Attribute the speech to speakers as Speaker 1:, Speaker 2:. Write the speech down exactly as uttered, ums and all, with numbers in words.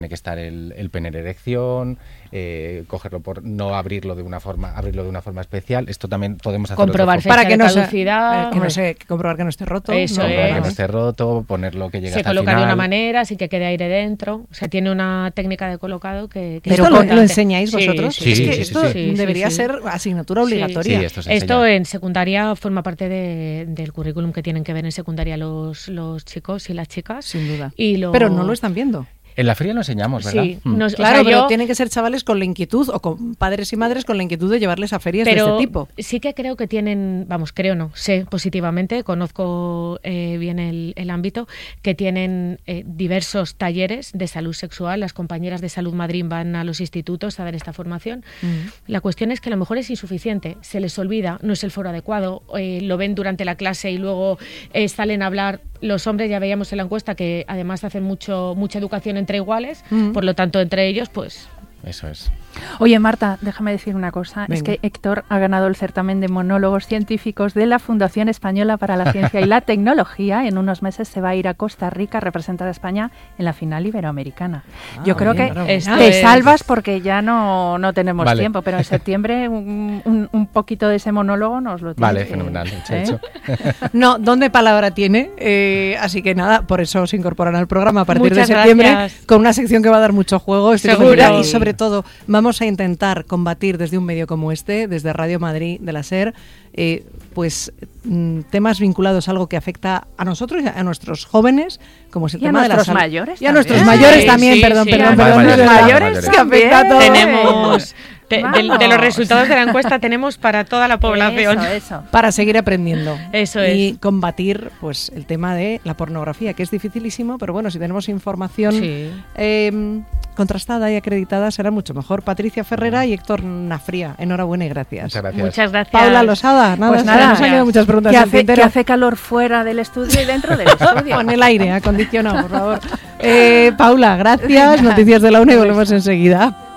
Speaker 1: tiene que estar el, el pene en erección, eh, cogerlo por no abrirlo de una forma, abrirlo de una forma especial. Esto también podemos hacerlo
Speaker 2: comprobar
Speaker 3: para que no se,
Speaker 2: caducidad,
Speaker 3: que no se comprobar que no esté roto,
Speaker 2: eso
Speaker 3: ¿no?
Speaker 2: es.
Speaker 1: Comprobar que no esté roto, ponerlo que llegue
Speaker 2: se
Speaker 1: hasta el
Speaker 2: coloca
Speaker 1: final.
Speaker 2: de una manera sin que quede aire dentro, o sea, tiene una técnica de colocado que, que
Speaker 3: ¿Esto
Speaker 2: es
Speaker 3: lo,
Speaker 2: importante.
Speaker 3: lo enseñáis vosotros?
Speaker 2: Sí,
Speaker 3: es
Speaker 1: sí,
Speaker 3: que
Speaker 1: sí,
Speaker 3: esto
Speaker 1: sí,
Speaker 2: sí.
Speaker 3: debería
Speaker 2: Sí, sí, sí.
Speaker 3: ser asignatura obligatoria.
Speaker 1: Sí, esto se
Speaker 2: Esto
Speaker 1: enseña.
Speaker 2: en secundaria forma parte de, del currículum que tienen que ver en secundaria los, los chicos y las chicas.
Speaker 3: Sin duda.
Speaker 2: Y lo...
Speaker 3: Pero no lo están viendo.
Speaker 1: En la feria lo enseñamos, ¿verdad?
Speaker 2: Sí,
Speaker 1: Mm.
Speaker 2: nos-
Speaker 3: Claro,
Speaker 2: o sea,
Speaker 3: pero
Speaker 2: yo-
Speaker 3: tienen que ser chavales con la inquietud, o con padres y madres con la inquietud de llevarles a ferias
Speaker 2: pero
Speaker 3: de este tipo.
Speaker 2: sí que creo que tienen, vamos, creo no, sé positivamente, conozco eh, bien el, el ámbito, que tienen eh, diversos talleres de salud sexual. Las compañeras de Salud Madrid van a los institutos a dar esta formación.
Speaker 3: Mm.
Speaker 2: La cuestión es que a lo mejor es insuficiente, se les olvida, no es el foro adecuado, eh, lo ven durante la clase y luego eh, salen a hablar. Los hombres, ya veíamos en la encuesta que además hacen mucho mucha educación entre iguales,
Speaker 3: Mm.
Speaker 2: por lo tanto entre ellos pues...
Speaker 1: Eso es.
Speaker 4: Oye, Marta, déjame decir una cosa.
Speaker 3: Venga.
Speaker 4: Es que Héctor ha ganado el certamen de monólogos científicos de la Fundación Española para la Ciencia y la Tecnología. En unos meses se va a ir a Costa Rica a representar a España en la final iberoamericana.
Speaker 3: Ah,
Speaker 4: Yo creo
Speaker 3: bien,
Speaker 4: que
Speaker 3: enhorabuena.
Speaker 2: Esto
Speaker 4: te
Speaker 2: es-
Speaker 4: salvas porque ya no, no tenemos
Speaker 1: Vale.
Speaker 4: tiempo, pero en septiembre un, un- un poquito de ese monólogo nos lo tienes
Speaker 1: Vale,
Speaker 4: que-
Speaker 1: fenomenal. Hecho,
Speaker 4: ¿eh?
Speaker 1: hecho.
Speaker 3: No, ¿dónde palabra tiene? Eh, así que nada, por eso se incorporan al programa a partir
Speaker 2: Muchas
Speaker 3: de septiembre
Speaker 2: gracias.
Speaker 3: con una sección que va a dar mucho juego, estoy
Speaker 2: Seguro.
Speaker 3: convencida. Y sobre todo vamos a intentar combatir desde un medio como este, desde Radio Madrid de la SER, eh, pues mm, temas vinculados a algo que afecta a nosotros y a nuestros jóvenes, como es el
Speaker 4: Y a
Speaker 3: tema de la
Speaker 4: nuestros
Speaker 3: salud.
Speaker 4: mayores
Speaker 3: Y a
Speaker 4: también.
Speaker 3: nuestros
Speaker 2: Sí,
Speaker 3: mayores
Speaker 2: sí,
Speaker 3: también,
Speaker 2: sí,
Speaker 3: perdón,
Speaker 2: sí.
Speaker 3: perdón,
Speaker 1: Más
Speaker 3: perdón.
Speaker 1: mayores,
Speaker 3: de
Speaker 1: más
Speaker 3: verdad,
Speaker 1: mayores.
Speaker 3: que afecta a todos.
Speaker 2: Tenemos de, de- de los
Speaker 4: Vamos.
Speaker 2: resultados de la encuesta tenemos para toda la población.
Speaker 4: Eso, eso.
Speaker 3: Para seguir aprendiendo.
Speaker 2: Eso
Speaker 3: Y
Speaker 2: es.
Speaker 3: combatir pues el tema de la pornografía, que es dificilísimo, pero bueno, si tenemos información
Speaker 2: Sí.
Speaker 3: eh, contrastada y acreditada será mucho mejor. Patricia Ferrera y Héctor Nafría, enhorabuena y gracias.
Speaker 1: Muchas gracias.
Speaker 2: Muchas gracias.
Speaker 3: Paula Losada, nada,
Speaker 4: Pues
Speaker 3: se
Speaker 4: nada,
Speaker 3: nos han quedado muchas preguntas
Speaker 4: Que
Speaker 3: al
Speaker 4: hace,
Speaker 3: tintero.
Speaker 4: que hace calor fuera del estudio y dentro del estudio.
Speaker 3: Con el aire acondicionado, por favor. Eh, Paula, gracias.
Speaker 4: Venga.
Speaker 3: Noticias de la una y volvemos enseguida.